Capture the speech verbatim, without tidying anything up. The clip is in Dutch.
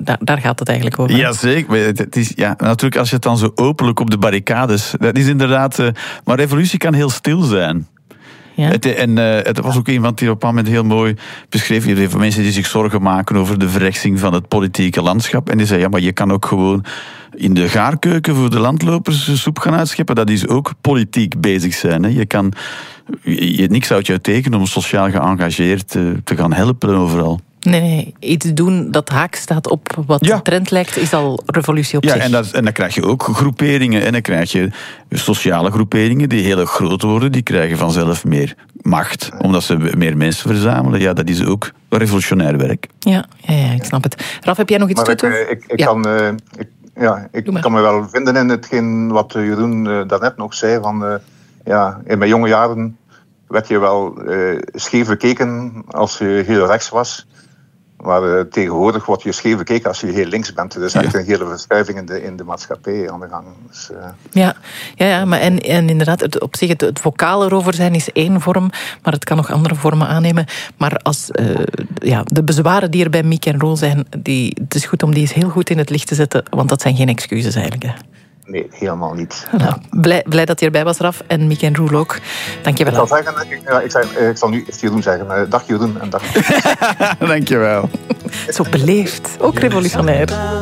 daar, daar gaat het eigenlijk over. Ja, zeker. Het is, ja, natuurlijk, als je het dan zo openlijk op de barricades... Dat is inderdaad... Uh, maar revolutie kan heel stil zijn. Ja. Het, en uh, het was ook iemand die op een bepaald moment heel mooi beschreef... Je voor mensen die zich zorgen maken over de verrechtsing van het politieke landschap. En die zei, ja, maar je kan ook gewoon in de gaarkeuken voor de landlopers soep gaan uitscheppen. Dat is ook politiek bezig zijn. Hè. Je kan... Je, niks houdt jou tegen om sociaal geëngageerd uh, te gaan helpen overal. Nee, nee, iets doen dat haak staat op wat ja. de trend lijkt, is al revolutie op ja, zich. En, dat, en dan krijg je ook groeperingen. En dan krijg je sociale groeperingen die heel groot worden. Die krijgen vanzelf meer macht, omdat ze meer mensen verzamelen. Ja, dat is ook revolutionair werk. Ja, ja, ja ik snap het. Raf, heb jij nog iets toe te voegen? Ik, ik, ik, ja. kan, uh, ik, ja, ik kan me wel vinden in hetgeen wat Jeroen uh, daarnet nog zei. Van, uh, ja, in mijn jonge jaren werd je wel uh, scheef bekeken als je heel rechts was. Maar uh, tegenwoordig wordt je scheef bekeken als je heel links bent. Er is echt ja. een hele verschuiving in de, in de maatschappij aan de gang. Dus, uh... ja, ja, ja, maar en, en inderdaad, het, op zich het, het vocale erover zijn is één vorm, maar het kan nog andere vormen aannemen. Maar als uh, ja, de bezwaren die er bij Mick en Roel zijn, die, het is goed om die eens heel goed in het licht te zetten, want dat zijn geen excuses eigenlijk. Hè. Nee, helemaal niet. Nou, blij, blij dat je erbij was, Raf. En Mick en Roel ook. Dank je wel. Ik zal, zeggen, ik, ja, ik, zeg, ik zal nu eerst Jeroen zeggen. Dag Jeroen en dag. Dank je wel. Zo beleefd. Ook revolutionair.